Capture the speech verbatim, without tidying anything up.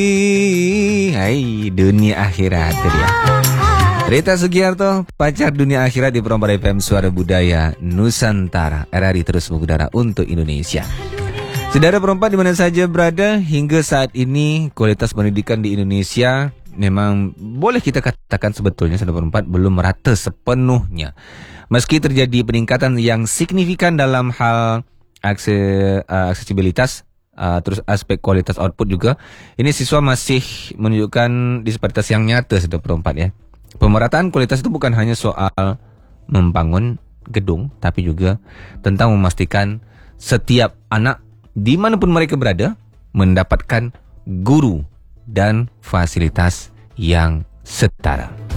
Hai, dunia akhirat itu dia. Rita Sugiarto, pacar dunia akhirat di Perompak F M Suara Budaya Nusantara. R R I terus mengudara untuk Indonesia. Saudara perompak di mana saja berada, hingga saat ini kualitas pendidikan di Indonesia memang boleh kita katakan sebetulnya saudara perempat belum merata sepenuhnya. Meski terjadi peningkatan yang signifikan dalam hal akses, uh, aksesibilitas, uh, terus aspek kualitas output juga, ini siswa masih menunjukkan disparitas yang nyata saudara perempat ya. Pemerataan kualitas itu bukan hanya soal membangun gedung, tapi juga tentang memastikan setiap anak dimanapun mereka berada mendapatkan guru dan fasilitas yang setara.